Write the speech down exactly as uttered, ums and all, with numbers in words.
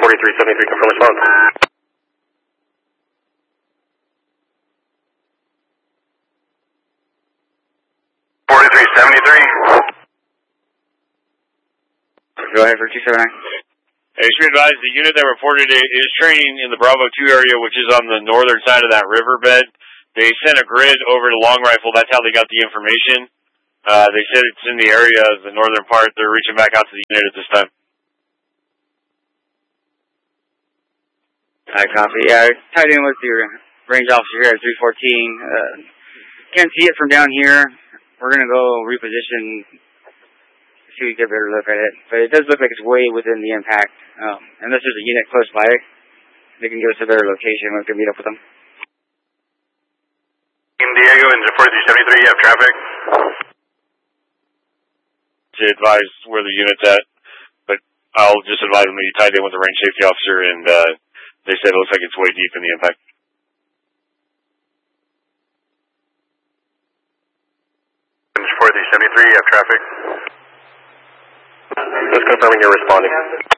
forty-three seventy-three, confirm response. forty-three seventy-three. Go ahead for two seven nine. Hey, should be advised, the unit that reported it is training in the Bravo two area, which is on the northern side of that riverbed. They sent a grid over to Long Rifle. That's how they got the information. Uh, they said it's in the area of the northern part. They're reaching back out to the unit at this time. I copy. Yeah, I tied in with your range officer here at three fourteen. Uh, can't see it from down here. We're going to go reposition, see if we get a better look at it. But it does look like it's way within the impact. Um, unless there's a unit close by, they can give us a better location. We can meet up with them. Team Diego, engine forty-three seventy-three, you have traffic. To advise where the unit's at, but I'll just advise them that you tied in with the range safety officer, and uh, they said it looks like it's way deep in the impact. Engine forty-three seventy-three, you have traffic. Just confirming you're responding.